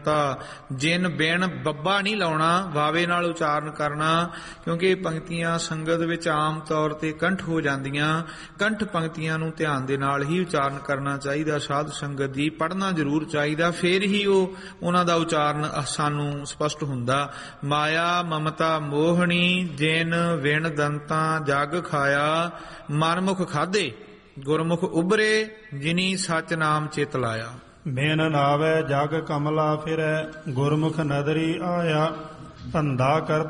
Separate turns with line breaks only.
ਜਿਨ ਬਿਨ ਬੱਬਾ ਨਹੀਂ ਲਾਉਣਾ, ਵਾਵੇ ਨਾਲ ਉਚਾਰਨ ਕਰਨਾ, ਕਿਉਂਕਿ ਇਹ ਪੰਕਤੀਆਂ ਸੰਗਤ ਵਿੱਚ ਆਮ ਤੌਰ ਤੇ ਕੰਠ ਹੋ ਜਾਂਦੀਆਂ। ਕੰਠ ਪੰਕਤੀਆਂ ਨੂੰ ਧਿਆਨ ਦੇ ਨਾਲ ਹੀ ਉਚਾਰਨ ਕਰਨਾ ਚਾਹੀਦਾ। ਸਾਧ ਸੰਗਤ ਦੀ ਪੜ੍ਹਨਾ ਜ਼ਰੂਰ ਚਾਹੀਦਾ, ਫਿਰ ਹੀ ਉਹਨਾਂ ਦਾ ਉਚਾਰਨ ਸਾਨੂੰ ਸਪਸ਼ਟ ਹੁੰਦਾ। ਮਾਇਆ ਮਮਤਾ ਮੋਹਣੀ, ਜਿਨ ਵਿਣ ਦੰਤਾਂ ਜਗ ਖਾਇਆ, ਮਨਮੁਖ ਖਾਧੇ ਗੁਰਮੁਖ ਉਭਰੇ, ਜਿਨੀ ਸੱਚ ਨਾਮ ਚਿਤ ਲਾਇਆ।
ਬਿਨ ਨਾਵੇ ਜਗ ਕਮਲਾ ਫਿਰੈ, ਗੁਰਮੁਖ ਨਦਰੀ ਆਇਆ, ਧੰਦਾ ਕਰ